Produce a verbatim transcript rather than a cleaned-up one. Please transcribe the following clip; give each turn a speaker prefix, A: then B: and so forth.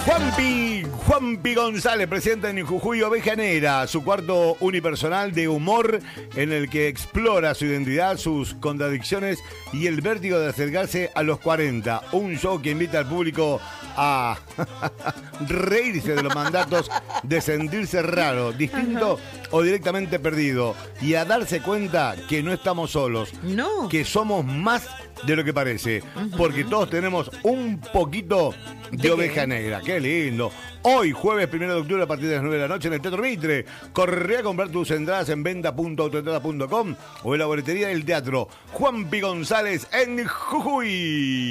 A: Juanpi, Juanpi González presenta en Jujuy Oveja Negra, su cuarto unipersonal de humor en el que explora su identidad, sus contradicciones y el vértigo de acercarse a los cuarenta. Un show que invita al público a reírse de los mandatos, de sentirse raro, distinto o directamente perdido y a darse cuenta que no estamos solos,
B: No.
A: que somos más de lo que parece, porque todos tenemos un poquito de,
B: ¿De
A: oveja
B: qué?
A: negra. Qué lindo. Hoy, jueves primero de octubre, a partir de las nueve de la noche en el Teatro Mitre. Corre a comprar tus entradas en venta punto autoentrada punto com o en la boletería del teatro. Juanpi González en Jujuy.